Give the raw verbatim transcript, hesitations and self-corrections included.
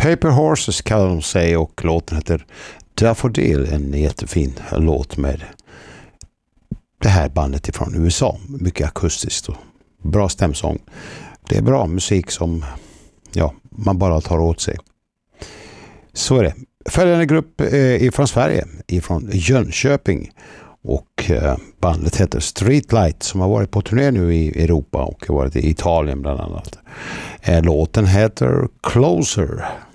Paper Horses kallar de sig och låten heter Daffodil, en jättefin låt med det här bandet ifrån U S A. Mycket akustiskt och bra stämsång. Det är bra musik som ja, man bara tar åt sig. Så är det. Följande grupp är från Sverige, ifrån Jönköping. Och bandet heter Streetlight som har varit på turné nu i Europa och har varit i Italien bland annat. Låten heter Closer.